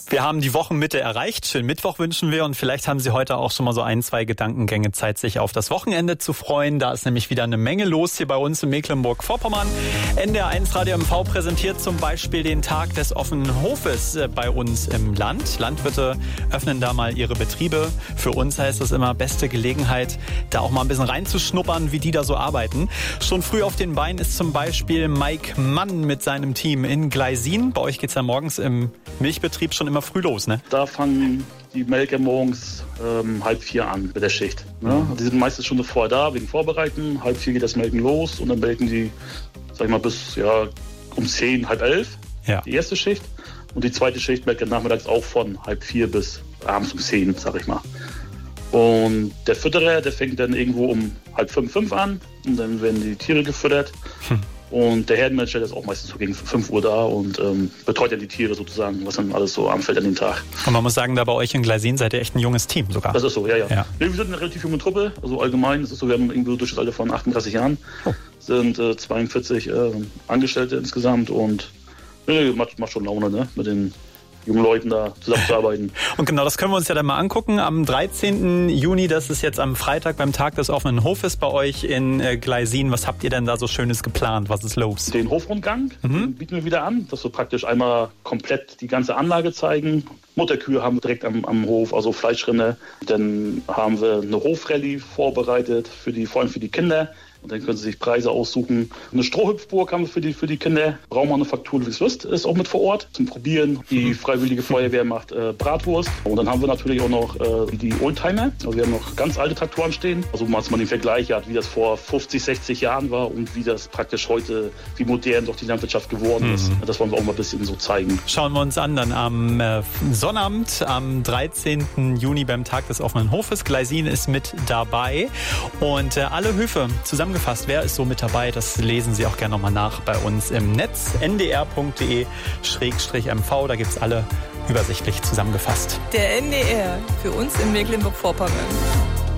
Wir haben die Wochenmitte erreicht. Schönen Mittwoch wünschen wir und vielleicht haben Sie heute auch schon mal so 1-2 Gedankengänge Zeit, sich auf das Wochenende zu freuen. Da ist nämlich wieder eine Menge los hier bei uns in Mecklenburg-Vorpommern. NDR1 Radio MV präsentiert zum Beispiel den Tag des offenen Hofes bei uns im Land. Landwirte öffnen da mal ihre Betriebe. Für uns heißt das immer beste Gelegenheit, da auch mal ein bisschen reinzuschnuppern, wie die da so arbeiten. Schon früh auf den Beinen ist zum Beispiel Mike Mann mit seinem Team in Gleisin. Bei euch geht's ja morgens im Milchbetrieb schon immer früh los, ne? Da fangen die Melker morgens 3:30 an mit der Schicht. Ne? Die sind meistens schon vorher da, wegen Vorbereiten. 3:30 geht das Melken los und dann melken die, sag ich mal, bis um 10, 10:30 die erste Schicht. Und die zweite Schicht melkt dann nachmittags auch von 3:30 bis abends um 10, sag ich mal. Und der Fütterer, der fängt dann irgendwo um 4:30, 5 an und dann werden die Tiere gefüttert. Und der Herdenmanager ist auch meistens so gegen 5 Uhr da und betreut dann die Tiere sozusagen, was dann alles so anfällt an den Tag. Und man muss sagen, da bei euch in Gleisin seid ihr echt ein junges Team sogar. Das ist so, ja. Nee, wir sind eine relativ junge Truppe, also allgemein ist es so, wir haben irgendwie durch das Alter von 38 Jahren, sind 42 Angestellte insgesamt und macht schon Laune, ne, mit den jungen Leuten da zusammenzuarbeiten. Und genau, das können wir uns ja dann mal angucken. Am 13. Juni, das ist jetzt am Freitag beim Tag des offenen Hofes bei euch in Gleisin. Was habt ihr denn da so Schönes geplant? Was ist los? Den Hofrundgang bieten wir wieder an, dass wir praktisch einmal komplett die ganze Anlage zeigen. Mutterkühe haben wir direkt am Hof, also Fleischrinder. Dann haben wir eine Hofrallye vorbereitet, vor allem für die Kinder. Und dann können sie sich Preise aussuchen. Eine Strohhüpfburg haben wir für die Kinder. Braummanufaktur Ludwigs Lust ist auch mit vor Ort zum Probieren. Die Freiwillige Feuerwehr macht Bratwurst. Und dann haben wir natürlich auch noch die Oldtimer. Also wir haben noch ganz alte Traktoren stehen. Also dass man den Vergleich hat, wie das vor 50, 60 Jahren war und wie das praktisch heute, wie modern doch die Landwirtschaft geworden ist. Das wollen wir auch mal ein bisschen so zeigen. Schauen wir uns an dann am Sonnabend, am 13. Juni beim Tag des offenen Hofes. Gleisin ist mit dabei. Und alle Höfe zusammengefasst. Wer ist so mit dabei? Das lesen Sie auch gerne nochmal nach bei uns im Netz. ndr.de/mv. Da gibt es alle übersichtlich zusammengefasst. Der NDR für uns in Mecklenburg-Vorpommern.